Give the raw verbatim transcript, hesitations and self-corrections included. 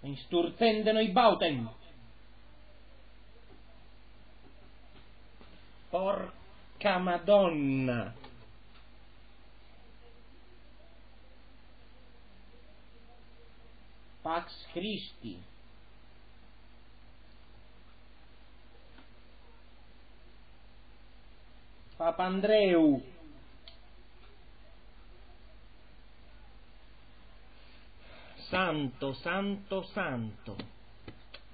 in sturzende noi bauten. Porca Madonna. Pax Christi. Papandreou. Santo, santo, santo.